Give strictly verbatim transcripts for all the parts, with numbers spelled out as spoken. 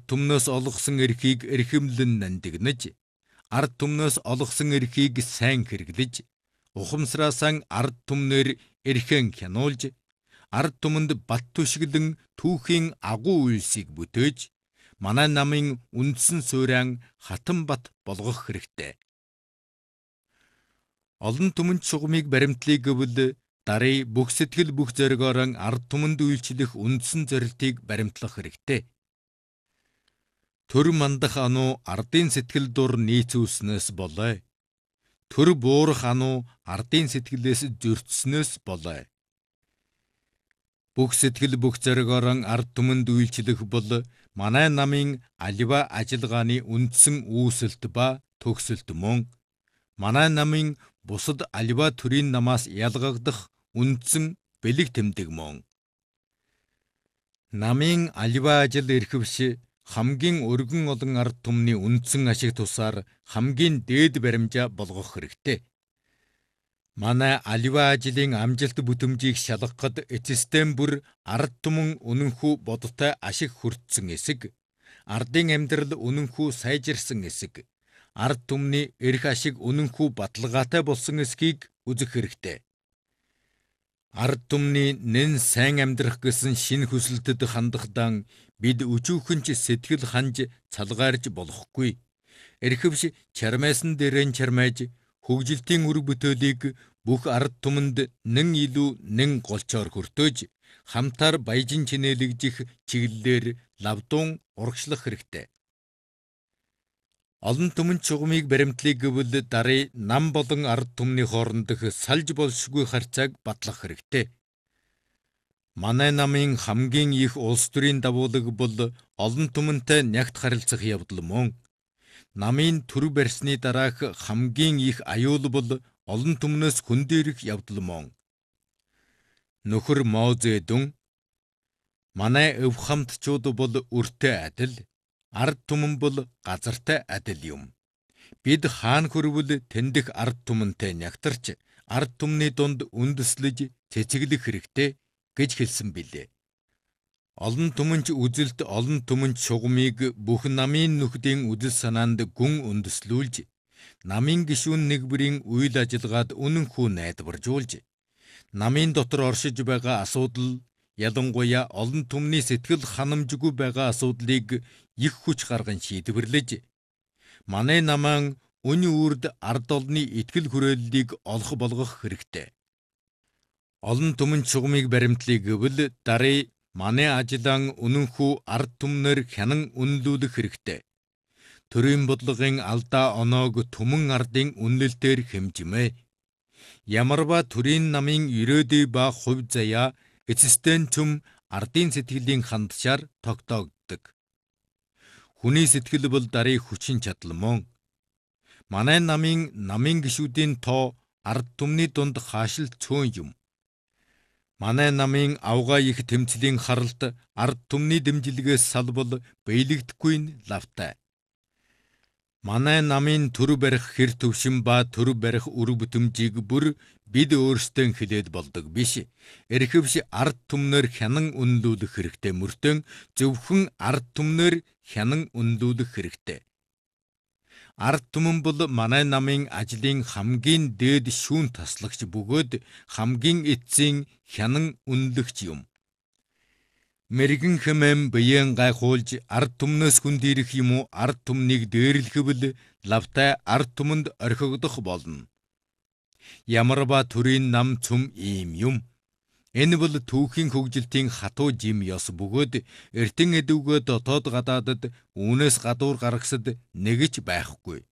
ард түмнөөс олгосон эрхийг эрхэмлэн нандинаж, ард түмнөөс олгосон эрхийг сайн хэрэглэж, ухамсараасан ард түмнэр эрхэн хянуулж, ард түмэнд бат түшиглэн түүхийн агуу үйлсийг бүтээж, манай намын үндсэн суурин хатан бат болгох хэрэгтэй. Олон түмэнд шугамыг баримтлыг гэвэл дарыг бүх сэтгэл бүх зоригоор ард түмэнд үйлчлэх үндсэн зорилтыг баримтлах хэрэгтэй. Төр мандах ануу ардын сэтгэл дур нийцүүлснээс болой. Төр буурах ануу ардын сэтгэлээс зөрчснөөс болой. Бүх сэтгэл бүх зоригоор ард түмэнд үйлчлэх бол манай намын аливаа ажиллагааны үндсэн үүсэлт ба төгсөлт мөн манай намын бусад аливаа төрийн намаас ялгагдах үндсэн бэлэг тэмдэг мөн. Намын аливаа ажил эрхвш хамгийн өргөн олон ард түмний үндсэн ашиг тусаар хамгийн дээд баримжаа болгох хэрэгтэй. Манай аливаа ажлын амжилт бүтэмжийг шалгахад эцэстэн бүр ард түмэн үнэнхүү бодтой ашиг хүртсэн эсэг, ардын амьдрал үнэнхүү сайжирсан эсэг, ард түмний эрх ашиг үнэнхүү баталгаатай болсон эсхийг үзэх хэрэгтэй. Ард түмний нэн сайн амьдрах гэсэн шинэ хүсэлтэд хандахдан бид өчүүхэнч сэтгэл ханж цалгаарж болохгүй. Эрхэвш чармайсан дээрэн чармайж хөгжилтийн үр бүтээлийг бүх ард түмэнд нэн илүү нэн голчоор хүртөөж хамтаар баяжин чинээлэгжих чиглэлээр лавдун урагшлах хэрэгтэй. Олон түмэнд шугамыг баримтлыг гэвэл дарыг нам болон ард түмний хоорондох салж болшгүй харьцааг батлах хэрэгтэй. Манай намын хамгийн их улс төрийн давуулаг бол олон түмэнтэй нягт харилцах явдал мөн. Намын төр барьсны дараах хамгийн их аюул бол олон түмнөөс хүндэрх явдал мөн. Нөхөр Мао Зэдун: манай өв хамтчууд бол өртөө адил, ард түмэн бол газартай адил юм. Бид хаан хүрвэл тэндх ард түмэнтэй нягтарч, ард түмний дунд үндэслэж цэцэглэх хэрэгтэй гэж хэлсэн билээ. Олон түмэнч үзэлт олон түмэнч шугамыг бүх намын нөхдийн үзэл санаанд гүн үндэслүүлж, намын гишүүн нэгбэрийн үйл ажиллагаад үнэнхүү найдваржуулж, намын дотор оршиж байгаа асуудал, ялангуяа олон түмний сэтгэл ханамжгүй байгаа асуудлыг их хүч гарган шийдвэрлэж, манай намаан үний үрд ард олны итгэл хүрээллийг олох болгох хэрэгтэй. Олон түмэн шугамыг баримтлыг гэвэл дарыг манай ажлаан үнэнхүү ард түмнэр хянан үнэлүүлэх хэрэгтэй. Төрийн бодлогын алдаа оноог түмэн ардын үнэлэлтээр хэмжимээ. Ямарваа төрийн намын ирээдүй ба хувь заяа эцэстэн түм ардын сэтгэлийн хандшаар тогтоогддог. Хүний сэтгэл бол дарыг хүчин чадал мөн. Манай намын намын гишүүдийн тоо ард түмний дунд хаашил цөөн юм. Манай намын авгаа их тэмцлийн харалт ард түмний дэмжлэгээс салбал биелэгдэхгүй нь лавтай. Манай намын төр барих хэр төвшин ба төр барих үр бүтэмжийг бүр бид өөрсдөө хэлээд болдог биш. Эрхэвш ард түмнэр хянан үнэлүүлэх хэрэгтэй мөртөө зөвхөн ард түмнэр хянан үнэлүүлэх хэрэгтэй. Ард түмэн бол манай намын ажлын хамгийн дээд шүүн таслагч бөгөөд хамгийн эцсийн хянан үнэлэгч юм. Мэргэн хэмээн биеэн гайхуулж ард түмнөөс хүндирэх юм уу ард түмнийг дээрлэхвэл лавтай ард түмэнд орхигдох болно. Ямарваа төрийн нам цөм ийм юм. Энэ бол түүхийн хөгжилтийн хатуу жим ёс бөгөөд эртэн эдүгэ дотоод гадаадад үүнээс гадуур гаргасад нэгж байхгүй.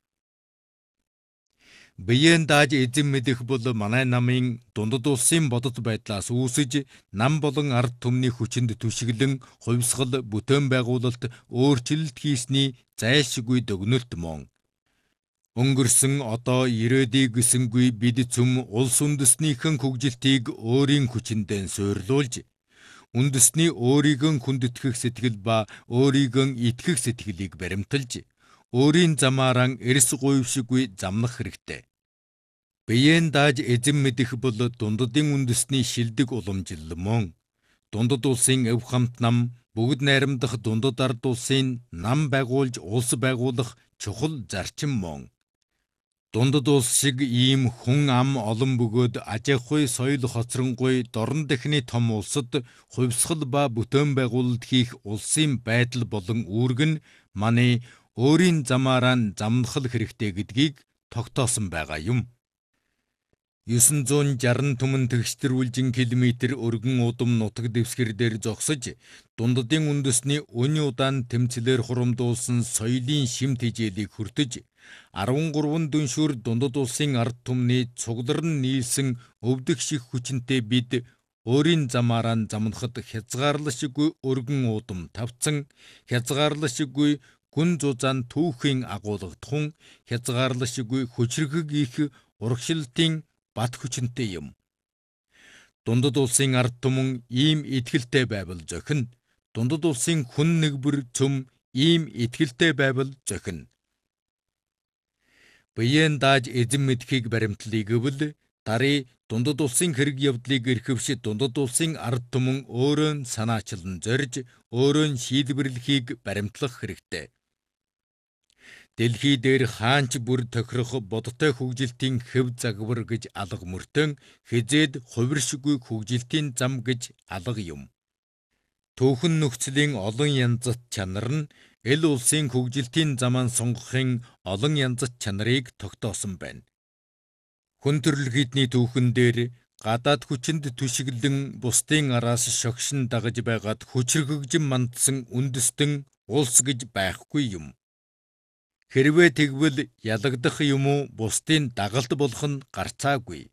Биеэн дааж эзэн мэдэх бол манай намын дундад улсын бодит байдлаас үүсэж нам болон ард түмний хүчинд түшиглэн хувьсгал бүтээн байгуулалт өөрчлөлт хийсний зайлшгүй дүгнэлт мөн. Өнгөрсөн одоо ирээдүй гэсэнгүй бид цөм улс үндэснийхэн хөгжилтийг өөрийн хүчиндээ суйрлуулж, үндэсний өөрийгөө хүндэтгэх сэтгэл ба өөрийгөө итгэх сэтгэлийг баримталж, өөрийн замаараа эрс гуйвшгүй замнах хэрэгтэй. Биеэн дааж эзэн мэдэх бол дундадын үндэсний шилдэг уламжлал мөн. Дундад улсын өв хамт нам бүгд найрамдах дундад ард улсын нам байгуулж улс байгуулах чухал зарчим мөн. Дундад улс шиг ийм хүн ам олон бөгөөд ажиггүй соёл хоцронгуй дорн дахны том улсад хувьсгал ба бүтээн байгуулалт хийх улсын байдал болон үүрэг нь манай өөрийн замаараа замнахал хэрэгтэй гэдгийг тогтоосон байгаа юм. девятьсот шестьдесят түмэн тэгштрүүлжин километр өргөн удам нутаг дэвсгэр дээр зогсож дундадын үндэсний өний удаан тэмцлэр хурамдуулсан соёлын шимт хижээлийг хүртэж арван гурван дүншүр дундад улсын ард түмний цугларн нийлсэн өвдөх шиг хүчинтэй бид өөрийн замаараа замнахад хязгаарлашгүй өргөн удам тавцсан, хязгаарлашгүй гүн зузаан түүхийн агуулгадхун, хязгаарлашгүй хүчрхэг их урагшилтын бат хүчинтэй юм. Дундад улсын ард түмэн ийм итгэлтэй байвал зохино. Дундад улсын хүн нэгбэр цөм ийм итгэлтэй байвал зохино. Биеэн дааж эзэн мэдхийг баримтлыг гэвэл дарий дундад улсын хэрэг явдлыг эрхэвч дундад улсын ард түмэн өөрөө санаачлан зорж өөрөө шийдвэрлэхийг баримтлах хэрэгтэй. Дэлхий дээр хаанч бүр тохирох бодтой хөгжилтийн хэв загвар гэж алга мөртөн хизээд хувиршгүй хөгжилтийн зам гэж алга юм. Түүхэн нөхцөлийн олон янзат чанар нь эл улсын хөгжилтийн замаа сонгохын олон янзат чанарыг тогтоосон байна. Хүн төрөлхийдний түүхэн дээр гадаад хүчинд түшиглэн бусдын араас шогшин дагаж байгаад хүчрхэгжин мандсан үндэстэн улс гэж байхгүй юм. Хэрвээ тэгвэл ялагдах юм уу бусдын дагалт болох нь гарцаагүй.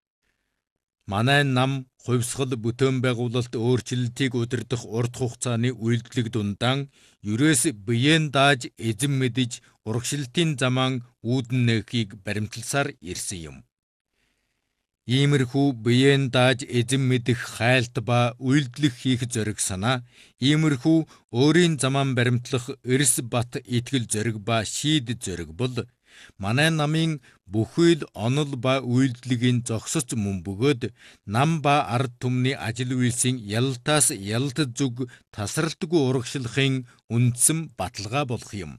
Манай нам хувьсгал бүтээн байгуулалт өөрчлөлтийг удирдах урт хугацааны үйлдэлэг дундаан ерөөс биеэн дааж эзэн мэдэж урагшилтын замаа үүдэн нээхийг баримтласаар ирсэн юм. Иймэрхүү биеэн дааж эзэн мэдэх хайлт ба үйлдэлэх хийх зориг санаа, иймэрхүү өөрийн замаа баримтлах эрс бат итгэл зориг ба шийд зориг бол манай намын бүхэл онол ба үйлдэлгийн зогсоц мөн бөгөөд нам ба ард түмний ажил үйлсийн ялалтаас ялалт зүг тасралтгүй урагшлахын үндсэн баталгаа болох юм.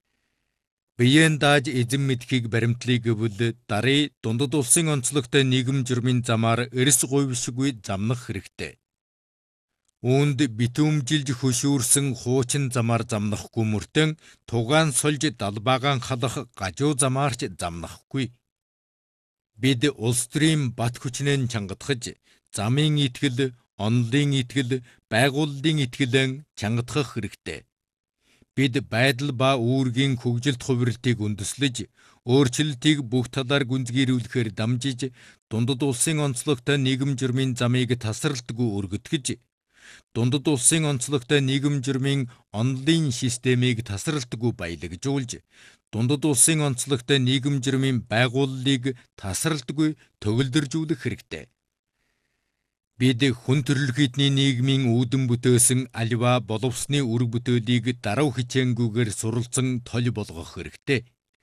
Биеэн дааж эзэн мэдхийг баримтлыг гэвэл дарий дундад улсын онцлогтой нийгэм журмын замаар эрс гуйвшгүй замнах хэрэгтэй. Үүнд битүүмжилж хөшүүрсэн хуучин замаар замнахгүй мөртөн тугаан сольж далбаагаан халах гажуу замаарч замнахгүй. Бид улс төрийн бат хүчнэн чангатгаж замын итгэл, онолын итгэл, байгууллагын итгэлэн чангатгах хэрэгтэй. Бид байдал ба үүргийн хөгжилт хувирлтыг үндэслэж, өөрчлөлтийг бүх талаар гүнзгийрүүлэхээр дамжиж, дундад улсын онцлогтой нийгэм журмын замыг тасралтгүй өргөтгөж, дундад улсын онцлогтой нийгэм журмын онлайн системийг тасралтгүй баялагжуулж, дундад улсын онцлогтой нийгэм журмын байгууллагыг тасралтгүй төгөлдржүүлэх хэрэгтэй. Бид хүн төрөлхийдний нийгмийн үүдэн бүтээсэн аливаа боловсны үр бүтээлийг дарав хичээнгүйгээр суралцсан тол болгох хэрэгтэй.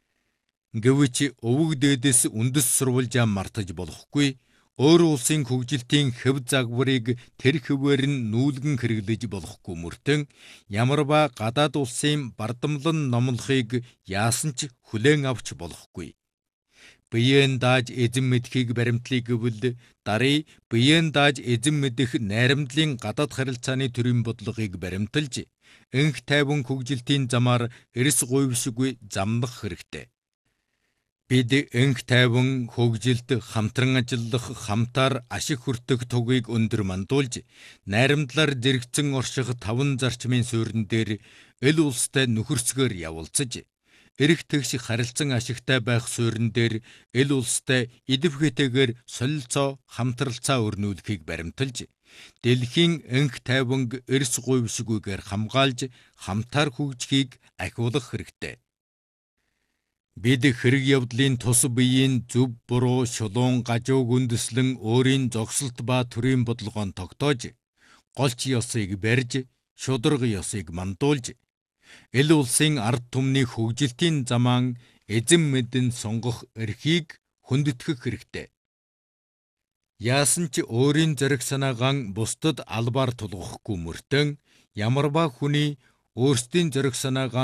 Гэвч өвөг дээдэс үндэс сурвалжаа мартаж болохгүй, өөр улсын хөгжилтийн хэв загварыг тэр хэвээр нь нүүлгэн хэрэглэж болохгүй мөртөн ямар ба гадаад улсын бардамлан номлохыг яасан ч хүлээн авч болохгүй. Биеэн дааж эзэн мэдхийг баримтлыг гэвэл дарий биеэн дааж эзэн мэдэх найрамдлын гадаад харилцааны төрийн бодлогыг баримталж энх тайван хөгжилтийн замаар эрс гуйвшгүй замнах хэрэгтэй. Бид энх тайван хөгжилт, хамтран ажиллах, хамтаар ашиг хүртэх тугийг өндөр мандуулж найрамдлаар зэрэгцэн орших таван зарчмын суурин дээр эл улстай нөхөрсгөр явуулцаж эрх тэгш харилцан ашигтай байх суурин дээр эл улстай идэв хэтээгээр солилцоо хамтралцаа өрнүүлэхийг баримталж дэлхийн энх тайванг эрс гуйвшгүйгээр хамгаалж хамтаар хөгжихийг ахиулах хэрэгтэй. Бид хэрэг явдлын тус биеийн зөв буруу шулуун гажуу гүндэслэн өөрийн зогсолт ба төрийн бодлогоон тогтоож голч ёсыг барьж шударга ёсыг мандуулж эл улсын ард түмний хөгжилтийн замаа эзэн мэдэн сонгох эрхийг хүндэтгэх хэрэгтэй. Яасан ч өөрийн зориг санаагаан бусдад албаар тулгахгүй мөртөн Ямарваа хүний өөрсдийн зориг санаагаа